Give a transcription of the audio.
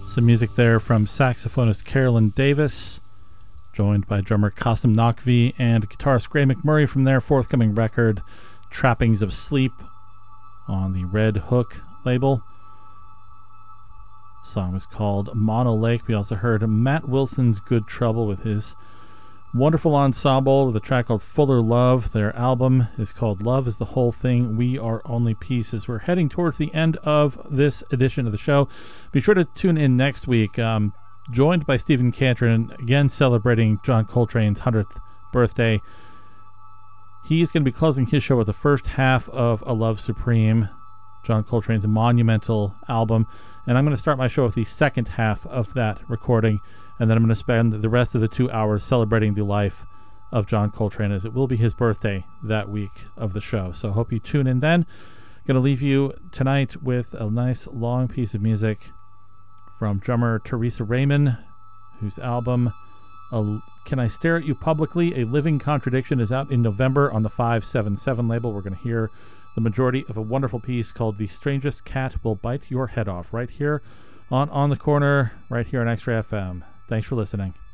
Some music there from saxophonist Carolyn Davis, joined by drummer Qasim Naqvi and guitarist Gray McMurray from their forthcoming record, Trappings of Sleep, on the Red Hook label. The song was called Mono Lake. We also heard Matt Wilson's Good Trouble with his wonderful ensemble with a track called Fuller Love. Their album is called Love is the Whole Thing, We Are Only Pieces. We're heading towards the end of this edition of the show. Be sure to tune in next week. Joined by Stephen Cantron, again celebrating John Coltrane's 100th birthday. He's going to be closing his show with the first half of A Love Supreme, John Coltrane's monumental album. And I'm going to start my show with the second half of that recording. And then I'm going to spend the rest of the 2 hours celebrating the life of John Coltrane, as it will be his birthday that week of the show. So hope you tune in then. Going to leave you tonight with a nice long piece of music from drummer Teresa Raymond, whose album Can I Stare at You Publicly? A Living Contradiction is out in November on the 577 label. We're going to hear the majority of a wonderful piece called The Strangest Cat Will Bite Your Head Off, right here on the Corner, right here on X-Ray FM. Thanks for listening.